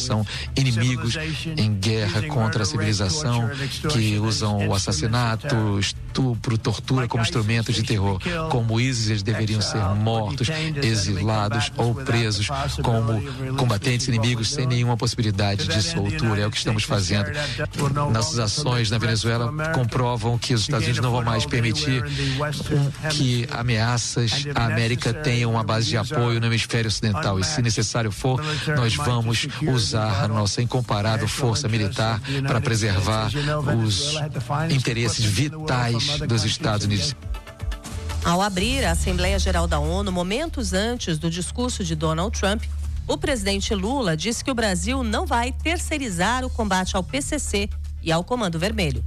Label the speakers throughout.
Speaker 1: são inimigos em guerra contra a civilização, que usam o assassinato, estupro, tortura como instrumentos de terror. Como ISIS, eles deveriam ser mortos, exilados ou presos como combatentes inimigos sem nenhuma possibilidade de soltura. É o que estamos fazendo. Nossas ações na Venezuela comprovam que os Estados Unidos não vão mais permitir que ameaças à América tenham uma base de apoio no hemisfério ocidental. E se necessário for, nós vamos usar a nossa incomparável força militar para preservar os interesses vitais dos Estados Unidos.
Speaker 2: Ao abrir a Assembleia Geral da ONU, momentos antes do discurso de Donald Trump, o presidente Lula disse que o Brasil não vai terceirizar o combate ao PCC e ao Comando Vermelho.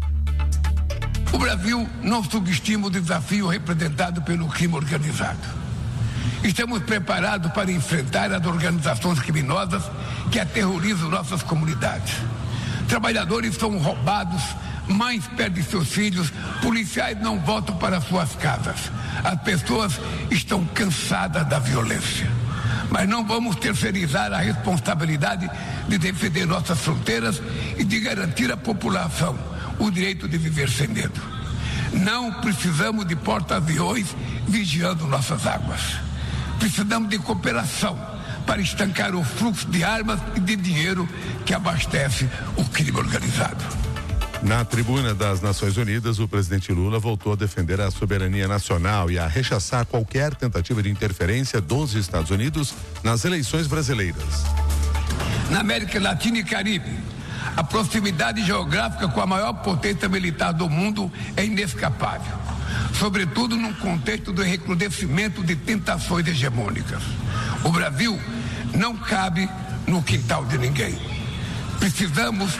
Speaker 3: O Brasil não subestima o desafio representado pelo crime organizado. Estamos preparados para enfrentar as organizações criminosas que aterrorizam nossas comunidades. Trabalhadores são roubados, mães perdem seus filhos, policiais não voltam para suas casas. As pessoas estão cansadas da violência. Mas não vamos terceirizar a responsabilidade de defender nossas fronteiras e de garantir à população o direito de viver sem medo. Não precisamos de porta-aviões vigiando nossas águas. Precisamos de cooperação para estancar o fluxo de armas e de dinheiro que abastece o crime organizado.
Speaker 4: Na tribuna das Nações Unidas, o presidente Lula voltou a defender a soberania nacional e a rechaçar qualquer tentativa de interferência dos Estados Unidos nas eleições brasileiras.
Speaker 3: Na América Latina e Caribe, a proximidade geográfica com a maior potência militar do mundo é inescapável, sobretudo num contexto do recrudescimento de tentações hegemônicas. O Brasil não cabe no quintal de ninguém. Precisamos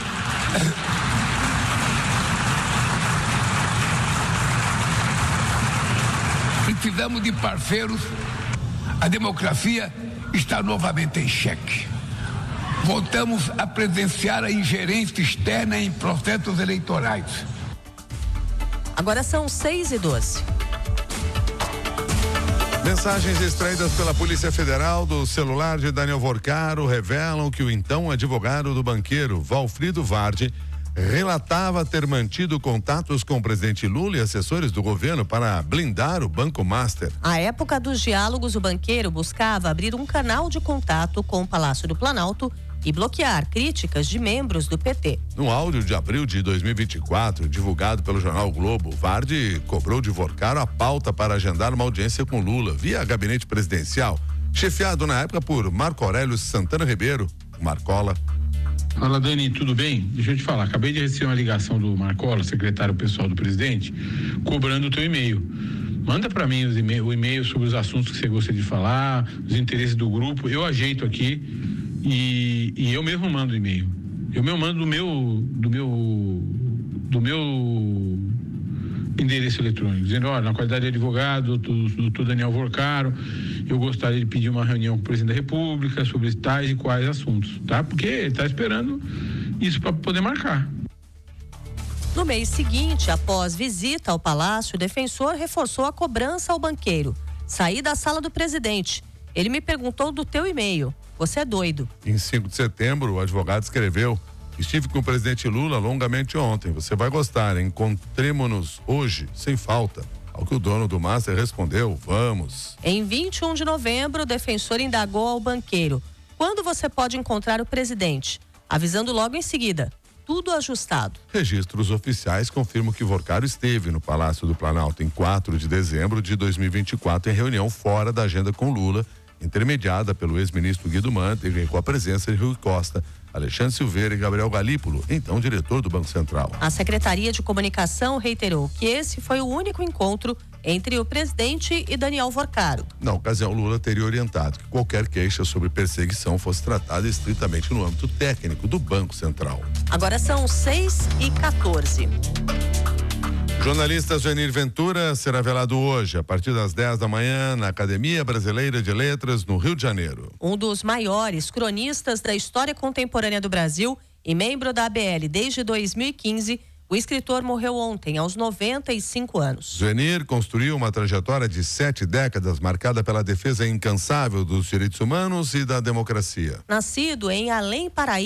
Speaker 3: de parceiros. A democracia está novamente em xeque. Voltamos a presenciar a ingerência externa em processos eleitorais.
Speaker 2: Agora são 6h12.
Speaker 4: Mensagens extraídas pela Polícia Federal do celular de Daniel Vorcaro revelam que o então advogado do banqueiro, Valfrido Vardi, relatava ter mantido contatos com o presidente Lula e assessores do governo para blindar o Banco Master.
Speaker 2: À época dos diálogos, o banqueiro buscava abrir um canal de contato com o Palácio do Planalto e bloquear críticas de membros do PT.
Speaker 4: No áudio de abril de 2024, divulgado pelo jornal o Globo, Vardi cobrou de Vorcaro a pauta para agendar uma audiência com Lula via gabinete presidencial, chefiado na época por Marco Aurélio Santana Ribeiro, Marcola.
Speaker 5: Fala, Dani, tudo bem? Deixa eu te falar, acabei de receber uma ligação do Marcola, secretário pessoal do presidente, cobrando o teu e-mail. Manda para mim o e-mail sobre os assuntos que você gostaria de falar, os interesses do grupo, eu ajeito aqui e eu mesmo mando o e-mail. Eu mesmo mando do meu endereço eletrônico, dizendo, olha, na qualidade de advogado, doutor Daniel Vorcaro, eu gostaria de pedir uma reunião com o presidente da República sobre tais e quais assuntos, tá? Porque ele está esperando isso para poder marcar.
Speaker 2: No mês seguinte, após visita ao Palácio, o defensor reforçou a cobrança ao banqueiro. Saí da sala do presidente. Ele me perguntou do teu e-mail. Você é doido.
Speaker 4: Em 5 de setembro, o advogado escreveu: estive com o presidente Lula longamente ontem. Você vai gostar. Encontremo-nos hoje, sem falta. Ao que o dono do Master respondeu: vamos.
Speaker 2: Em 21 de novembro, o defensor indagou ao banqueiro: quando você pode encontrar o presidente? Avisando logo em seguida: tudo ajustado.
Speaker 4: Registros oficiais confirmam que Vorcaro esteve no Palácio do Planalto em 4 de dezembro de 2024 em reunião fora da agenda com Lula, intermediada pelo ex-ministro Guido Mantega, com a presença de Rui Costa, Alexandre Silveira e Gabriel Galípolo, então diretor do Banco Central.
Speaker 2: A Secretaria de Comunicação reiterou que esse foi o único encontro entre o presidente e Daniel Vorcaro.
Speaker 4: Na ocasião, Lula teria orientado que qualquer queixa sobre perseguição fosse tratada estritamente no âmbito técnico do Banco Central.
Speaker 2: Agora são 6h14.
Speaker 4: Jornalista Joanir Ventura será velado hoje, a partir das 10 da manhã, na Academia Brasileira de Letras, no Rio de Janeiro.
Speaker 2: Um dos maiores cronistas da história contemporânea do Brasil e membro da ABL desde 2015, o escritor morreu ontem, aos 95 anos.
Speaker 4: Joanir construiu uma trajetória de 7 décadas marcada pela defesa incansável dos direitos humanos e da democracia.
Speaker 2: Nascido em Além Paraíba,